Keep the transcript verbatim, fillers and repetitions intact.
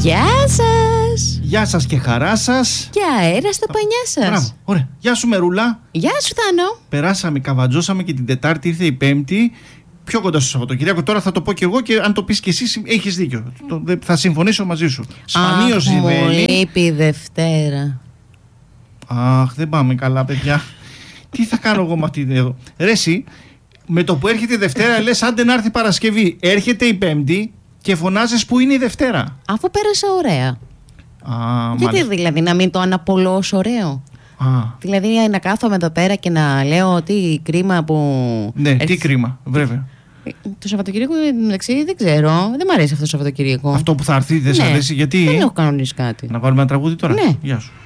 Γεια σας. Γεια σας και χαρά σας. Και αέρα στα πανιά σας. Μπράβο, ωραία. Γεια σου Μερούλα. Γεια σου Θάνο. Περάσαμε, καβατζώσαμε και την Τετάρτη, ήρθε η Πέμπτη. Πιο κοντά στο Σαββατοκύριακο. Τώρα θα το πω και εγώ και αν το πεις και εσύ, έχεις δίκιο. Το, θα συμφωνήσω μαζί σου. Σπανίως συμβαίνει. Μου λείπει η Δευτέρα. Αχ, δεν πάμε καλά, παιδιά. Τι θα κάνω εγώ με αυτή εδώ. Ρε εσύ, με το που έρχεται η Δευτέρα λες άντε να έρθει Παρασκευή. Έρχεται η Πέμπτη και φωνάζεις που είναι η Δευτέρα. Αφού πέρασα ωραία. Α, Γιατί μάλιστα. δηλαδή να μην το αναπολώσω ωραίο. Α, Δηλαδή να κάθομαι εδώ πέρα και να λέω ότι κρίμα που. ναι, έρθει- τι κρίμα, βέβαια. Το Σαββατοκύριακο μεταξύ δεν ξέρω. Δεν μ' αρέσει αυτό το Σαββατοκύριακο. Αυτό που θα έρθει δεν σε Ναι. αρέσει, γιατί. Δεν έχω κανονίσει κάτι. Να βάλουμε ένα τραγούδι τώρα. Ναι. Γεια σου.